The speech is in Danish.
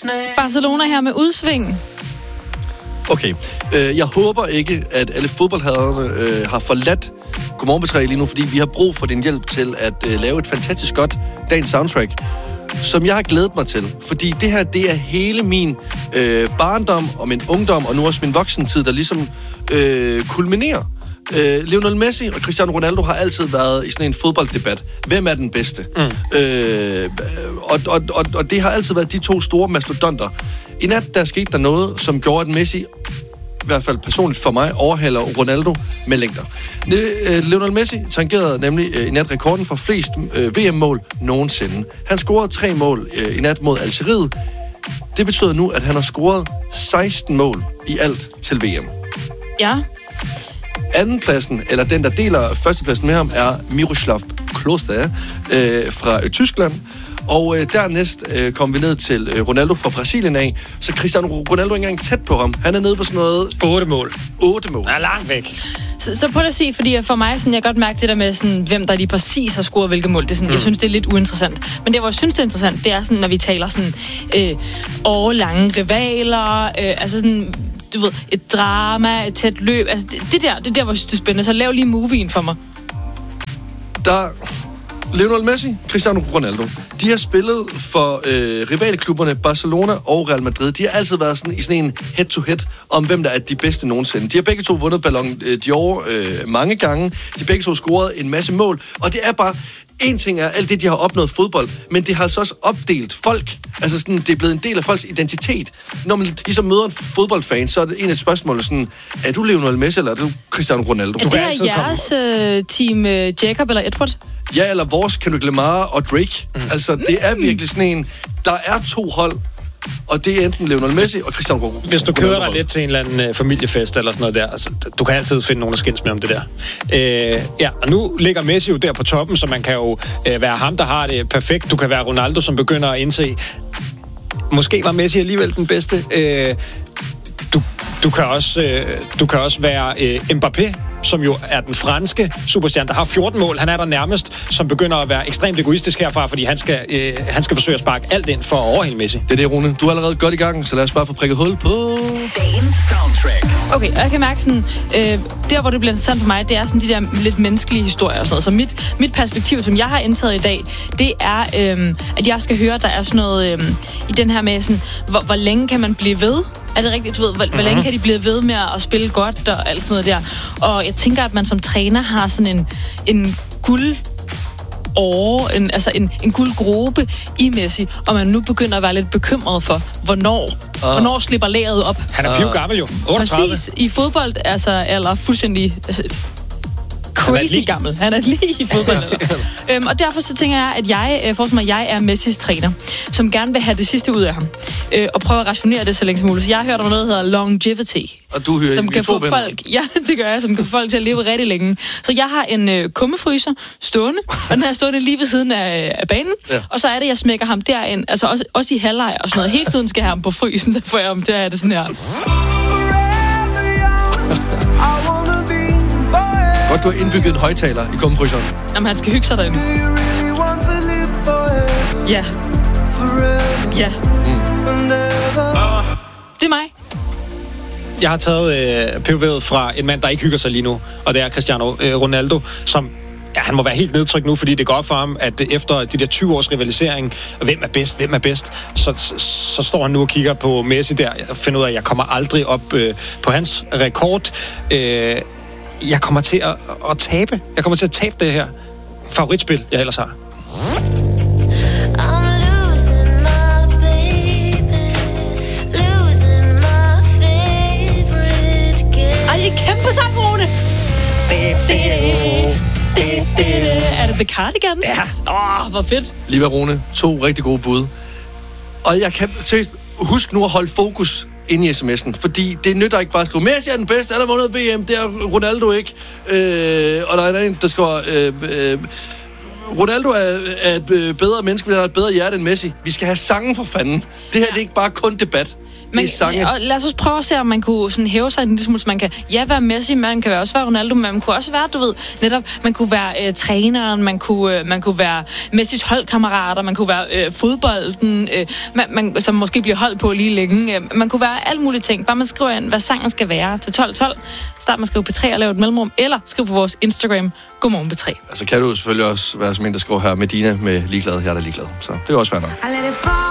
Barcelona her med udsving. Okay, jeg håber ikke, at alle fodboldhaderne har forladt Godmorgen P3 lige nu, fordi vi har brug for din hjælp til at lave et fantastisk godt dagens soundtrack, som jeg har glædet mig til. Fordi det her, det er hele min barndom og min ungdom, og nu også min voksentid, der ligesom kulminerer. Lionel Messi og Cristiano Ronaldo har altid været i sådan en fodbolddebat. Hvem er den bedste? Og det har altid været de to store mastodonter. I nat, der skete der noget, som gjorde, at Messi, i hvert fald personligt for mig, overhaler Ronaldo med længder. Lionel Messi tangerede nemlig i nat rekorden for flest VM-mål nogensinde. Han scorede 3 mål i nat mod Algeriet. Det betyder nu, at han har scoret 16 mål i alt til VM. Ja. Andenpladsen, eller den, der deler førstepladsen med ham, er Miroslav Klose fra Tyskland. Og dernæst kom vi ned til Ronaldo fra Brasilien af. Så Cristiano Ronaldo er ikke engang tæt på ham. Han er nede på sådan noget... 8 mål. 8 mål. Er langt væk. Så prøv at sige, fordi for mig, sådan, jeg kan godt mærke det der med, sådan, hvem der lige præcis har scoret hvilke mål. Det er sådan, jeg synes, det er lidt uinteressant. Men det, hvor jeg synes, det er interessant, det er sådan, når vi taler sådan årelange rivaler, altså sådan... Du ved, et drama, et tæt løb. Altså, det er der, hvor jeg synes, det er spændende. Så lav lige movien for mig. Lionel Messi, Cristiano Ronaldo, de har spillet for rivalklubberne Barcelona og Real Madrid. De har altid været sådan, i sådan en head-to-head om, hvem der er de bedste nogensinde. De har begge to vundet Ballon d'Or mange gange. De har begge to scoret en masse mål. Og det er bare... En ting er alt det, de har opnået fodbold, men det har altså også opdelt folk. Altså sådan, det er blevet en del af folks identitet. Når man ligesom møder en fodboldfan, så er det en af spørgsmålene sådan, er du Lionel Messi, eller er du Cristiano Ronaldo? Er det her jeres team Jacob eller Edward? Ja, eller vores Kendrick Lamar og Drake. Altså, det er virkelig sådan en... Der er 2 hold, og det er enten Lionel Messi og Cristiano Ronaldo. Hvis du kører dig lidt til en eller anden familiefest eller sådan noget der, altså, du kan altid finde nogen at skændes med om det der. Ja, og nu ligger Messi jo der på toppen, så man kan jo være ham, der har det perfekt. Du kan være Ronaldo, som begynder at indse, måske var Messi alligevel den bedste. Du kan også være Mbappé, som jo er den franske superstjerne, der har 14 mål. Han er der nærmest, som begynder at være ekstremt egoistisk herfra, fordi han skal forsøge at sparke alt ind for at overhælde Messi. Det er det, Rune. Du er allerede godt i gang, så lad os bare få prikket hul på dagens soundtrack. Okay, og jeg kan mærke sådan, der hvor det bliver interessant for mig, det er sådan de der lidt menneskelige historier og sådan noget. Så mit perspektiv, som jeg har indtaget i dag, det er, at jeg skal høre, der er sådan noget i den her med sådan, hvor længe kan man blive ved? Er det rigtigt? Du ved, hvor længe kan de blive ved med at spille godt og alt sådan noget der? Og jeg tænker, at man som træner har sådan en en guldgruppe i Messi, og man nu begynder at være lidt bekymret for, hvornår slipper lageret op. Han er pivgammel jo. 38. Præcis. I fodbold, eller fuldstændig... crazy gammel. Han er lige i fodbold. Og derfor så tænker jeg, at jeg er Messis træner, som gerne vil have det sidste ud af ham. Og prøve at rationere det så længe som muligt. Så jeg har hørt om noget, der hedder longevity. Og du hører som kan få folk, ja, det gør jeg, som kan få folk til at leve rigtig længe. Så jeg har en kummefryser stående, og den er stående lige ved siden af banen. Ja. Og så er det, jeg smækker ham derind, altså også i halvleg og sådan noget. Hele tiden skal jeg have ham på frysen, så får jeg ham til at have det sådan her. Godt, du har indbygget en højtaler i kummefryseren. Jamen, han skal hygge sig derinde. Ja. Ja. Det er mig. Jeg har taget POV'et fra en mand, der ikke hygger sig lige nu, og det er Cristiano Ronaldo, som... Ja, han må være helt nedtrykt nu, fordi det går op for ham, at efter de der 20 års rivalisering, hvem er bedst, så står han nu og kigger på Messi der, og finder ud af, at jeg kommer aldrig op på hans rekord. Jeg kommer til at tabe. Jeg kommer til at tabe det her favoritspil, jeg ellers har. Ej, kæmpe sang, Rune! Er det The Cardigans? Ja. Hvor fedt. Lige Rune, 2 rigtig gode bud. Og jeg kan husk nu at holde fokus inde i sms'en, fordi det nytter ikke bare at skrive, Messi er den bedste, han har vundet VM, det er Ronaldo ikke. Og der er en, der skriver, Ronaldo er et bedre menneske, fordi han har et bedre hjerte end Messi. Vi skal have sangen for fanden. Det her det er ikke bare kun debat. Det er sange. Og lad os også prøve at se, om man kunne sådan hæve sig en lille smule, så man kan være Messi, man kan også være Ronaldo, men man kunne også være, du ved, netop, man kunne være træneren, man kunne være Messis holdkammerater, man kunne være fodbolden, som måske bliver holdt på lige længe. Man kunne være alle mulige ting. Bare man skriver ind, hvad sangen skal være til 12.12. Start med at skrive P3 og lave et mellemrum, eller skriv på vores Instagram, Godmorgen P3. Altså kan du selvfølgelig også være som en, der skriver her, Medina med ligeglad, jeg er da ligeglad. Så det er også fair nok.